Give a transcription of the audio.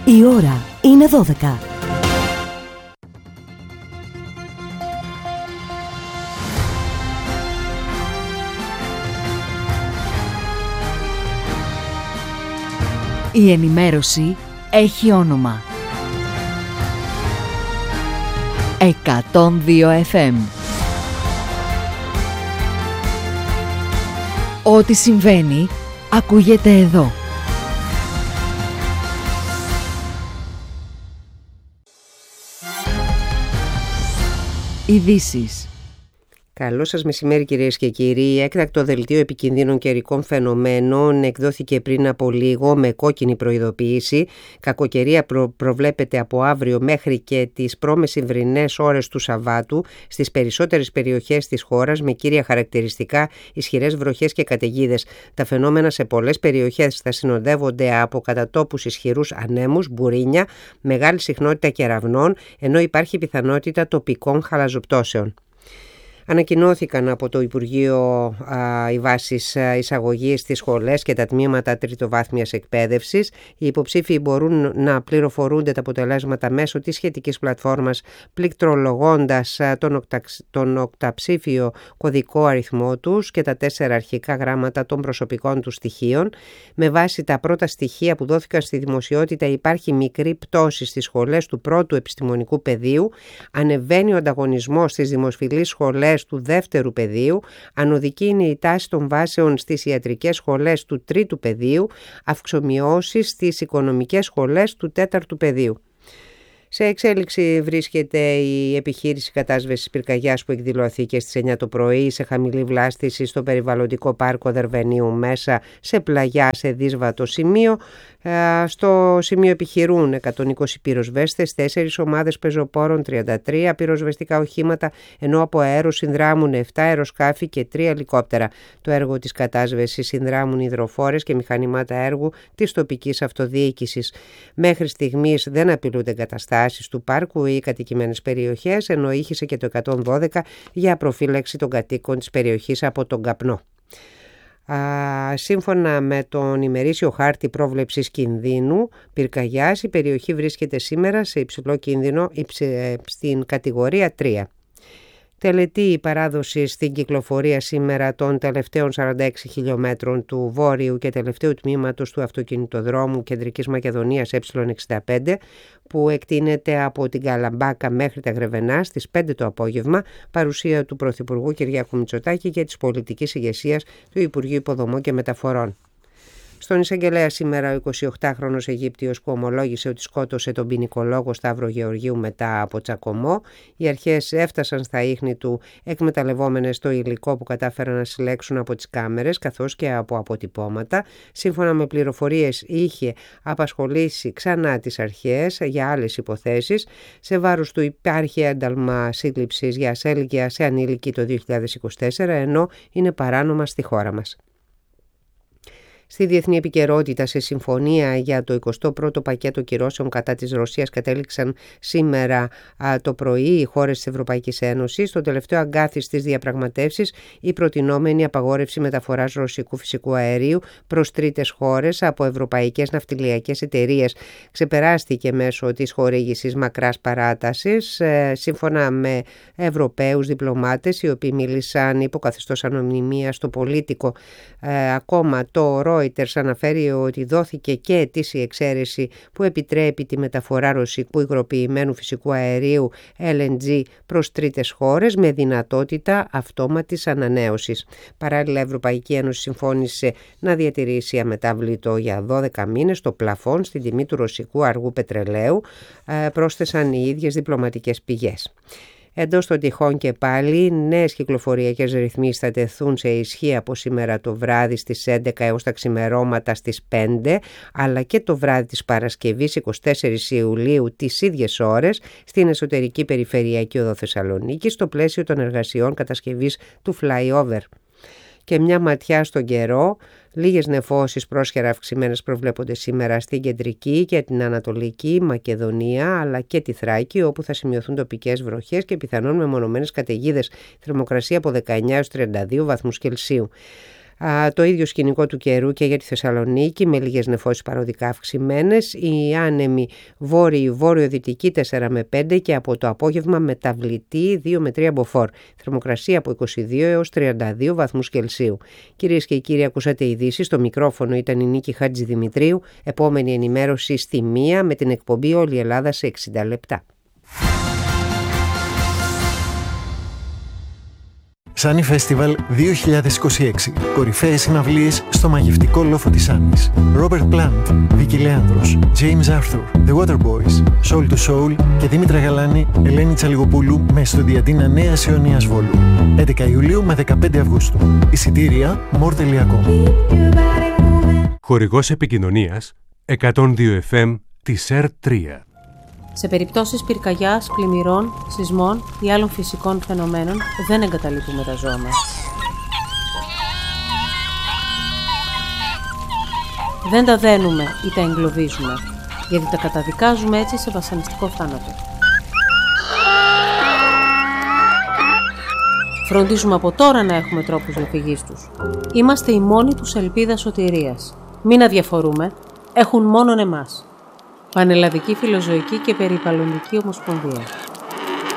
Η ώρα είναι 12. Η ενημέρωση έχει όνομα. 102 FM. Ό,τι συμβαίνει, ακούγεται εδώ. Ειδήσεις. Καλό σας μεσημέρι κυρίες και κύριοι. Έκτακτο δελτίο επικινδύνων καιρικών φαινομένων εκδόθηκε πριν από λίγο με κόκκινη προειδοποίηση. Κακοκαιρία προβλέπεται από αύριο μέχρι και τις προμεσημβρινές ώρες του Σαββάτου στις περισσότερες περιοχές της χώρας, με κύρια χαρακτηριστικά ισχυρές βροχές και καταιγίδες. Τα φαινόμενα σε πολλές περιοχές θα συνοδεύονται από κατά τόπους ισχυρούς ανέμους, μπουρίνια, μεγάλη συχνότητα κεραυνών, ενώ υπάρχει πιθανότητα τοπικών χαλαζοπτώσεων. Ανακοινώθηκαν από το Υπουργείο οι βάσεις εισαγωγής στις σχολές και τα τμήματα τριτοβάθμιας εκπαίδευσης. Οι υποψήφοι μπορούν να πληροφορούνται τα αποτελέσματα μέσω της σχετικής πλατφόρμας, πληκτρολογώντας τον οκταψήφιο κωδικό αριθμό τους και τα 4 αρχικά γράμματα των προσωπικών τους στοιχείων. Με βάση τα πρώτα στοιχεία που δόθηκαν στη δημοσιότητα, υπάρχει μικρή πτώση στις σχολές του πρώτου επιστημονικού πεδίου, ανεβαίνει ο ανταγωνισμός στις δημοσφιλείς σχολές του δεύτερου πεδίου, ανωδική είναι η τάση των βάσεων στις ιατρικές σχολές του τρίτου πεδίου, αυξομειώσεις στις οικονομικές σχολές του τέταρτου πεδίου. Σε εξέλιξη βρίσκεται η επιχείρηση κατάσβεσης πυρκαγιάς που εκδηλώθηκε στις 9 το πρωί σε χαμηλή βλάστηση στο περιβαλλοντικό πάρκο Δερβενίου μέσα σε πλαγιά σε δύσβατο σημείο. Στο σημείο επιχειρούν 120 πυροσβέστες, 4 ομάδες πεζοπόρων, 33 πυροσβεστικά οχήματα, ενώ από αέρος συνδράμουν 7 αεροσκάφη και 3 ελικόπτερα. Το έργο της κατάσβεσης συνδράμουν υδροφόρες και μηχανημάτα έργου της τοπικής αυτοδιοίκησης. Μέχρι στιγμής δεν απειλούνται εγκαταστάσεις του πάρκου ή κατοικημένες περιοχές, ενώ ήχησε και το 112 για προφύλαξη των κατοίκων της περιοχής από τον καπνό. Σύμφωνα με τον ημερήσιο χάρτη πρόβλεψης κινδύνου πυρκαγιάς, η περιοχή βρίσκεται σήμερα σε υψηλό κίνδυνο στην κατηγορία 3. Τελετή η παράδοση στην κυκλοφορία σήμερα των τελευταίων 46 χιλιόμετρων του βόρειου και τελευταίου τμήματος του αυτοκινητοδρόμου Κεντρικής Μακεδονίας Ε65, που εκτείνεται από την Καλαμπάκα μέχρι τα Γρεβενά στις 5 το απόγευμα, παρουσία του Πρωθυπουργού Κυριάκου Μητσοτάκη και της πολιτικής ηγεσίας του Υπουργείου Υποδομών και Μεταφορών. Στον εισαγγελέα σήμερα ο 28χρονος Αιγύπτιος που ομολόγησε ότι σκότωσε τον ποινικολόγο Σταύρο Γεωργίου μετά από τσακωμό. Οι αρχές έφτασαν στα ίχνη του εκμεταλλευόμενες το υλικό που κατάφεραν να συλλέξουν από τις κάμερες καθώς και από αποτυπώματα. Σύμφωνα με πληροφορίες είχε απασχολήσει ξανά τις αρχές για άλλες υποθέσεις. Σε βάρος του υπάρχει ένταλμα σύλληψης για ασέλγεια σε ανήλικη το 2024, ενώ είναι παράνομα στη χώρα μας. Στη διεθνή επικαιρότητα, σε συμφωνία για το 21ο πακέτο κυρώσεων κατά της Ρωσίας κατέληξαν σήμερα το πρωί οι χώρες της Ευρωπαϊκής Ένωσης. Στο τελευταίο αγκάθι στις διαπραγματεύσεις, η προτινόμενη απαγόρευση μεταφοράς ρωσικού φυσικού αερίου προς τρίτες χώρες από ευρωπαϊκές ναυτιλιακές εταιρείες ξεπεράστηκε μέσω της χορήγησης μακράς παράτασης. Σύμφωνα με Ευρωπαίους διπλωμάτες, οι οποίοι μίλησαν υπό καθεστώς ανωνυμίας στο Πολίτικο, ακόμα το Reuters αναφέρει ότι δόθηκε και αιτήσια εξαίρεση που επιτρέπει τη μεταφορά ρωσικού υγροποιημένου φυσικού αερίου LNG προς τρίτες χώρες με δυνατότητα αυτόματης ανανέωσης. Παράλληλα, η Ευρωπαϊκή Ένωση συμφώνησε να διατηρήσει αμετάβλητο για 12 μήνες το πλαφόν στην τιμή του ρωσικού αργού πετρελαίου, πρόσθεσαν οι ίδιες διπλωματικές πηγές. Εντός των τυχών και πάλι, νέες κυκλοφοριακές ρυθμίσεις θα τεθούν σε ισχύ από σήμερα το βράδυ στις 11 έως τα ξημερώματα στις 5, αλλά και το βράδυ της Παρασκευής 24 Ιουλίου τις ίδιες ώρες στην εσωτερική περιφερειακή οδό Θεσσαλονίκης, στο πλαίσιο των εργασιών κατασκευής του flyover. Και μια ματιά στον καιρό. Λίγες νεφώσεις πρόσχερα αυξημένες προβλέπονται σήμερα στην κεντρική και την ανατολική Μακεδονία, αλλά και τη Θράκη, όπου θα σημειωθούν τοπικές βροχές και πιθανόν μεμονωμένες καταιγίδες. Θερμοκρασία από 19 έως 32 βαθμούς Κελσίου. Το ίδιο σκηνικό του καιρού και για τη Θεσσαλονίκη, με λίγες νεφώσεις παροδικά αυξημένες. Οι άνεμοι βόρειο-δυτική 4 με 5 και από το απόγευμα μεταβλητή 2 με 3 μποφόρ. Θερμοκρασία από 22 έως 32 βαθμούς Κελσίου. Κυρίες και κύριοι, ακούσατε ειδήσεις. Στο μικρόφωνο ήταν η Νίκη Χατζηδημητρίου. Επόμενη ενημέρωση στη 1 με την εκπομπή Όλη η Ελλάδα σε 60 λεπτά. Sunny Festival 2026. Κορυφαίες συναυλίες στο μαγευτικό λόφο της Σάνης. Robert Plant, Βίκη Λέανδρος, James Arthur, The Waterboys, Soul to Soul και Δήμητρα Γαλάνη, Ελένη Τσαλιγοπούλου με Στοντιαντίνα Νέας Ιωνίας Βόλου. 11 Ιουλίου με 15 Αυγούστου. Εισιτήρια more.com. Χορηγός επικοινωνίας 102 FM της ΕΡΤ3. Σε περιπτώσεις πυρκαγιάς, πλημμυρών, σεισμών ή άλλων φυσικών φαινομένων δεν εγκαταλείπουμε τα ζώα μας. Δεν τα δένουμε ή τα εγκλωβίζουμε, γιατί τα καταδικάζουμε έτσι σε βασανιστικό θάνατο. Φροντίζουμε από τώρα να έχουμε τρόπους διαφυγής τους. Είμαστε η μόνη τους ελπίδα σωτηρίας. Μην αδιαφορούμε, έχουν μόνον εμάς. Πανελλαδική Φιλοζωική και Περιβαλλοντική Ομοσπονδία.